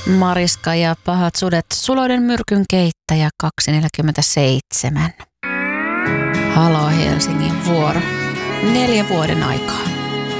Mariska ja pahat sudet, Suloiden myrkyn keittäjä 247. Halo Helsingin vuoro. 4 vuoden aikaa.